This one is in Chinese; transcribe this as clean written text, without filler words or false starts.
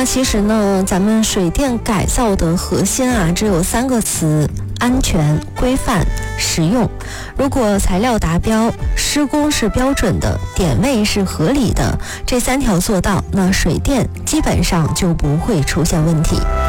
那其实呢，咱们水电改造的核心啊，只有3个词：安全、规范、实用。如果材料达标，施工是标准的，点位是合理的，这3条做到，那水电基本上就不会出现问题。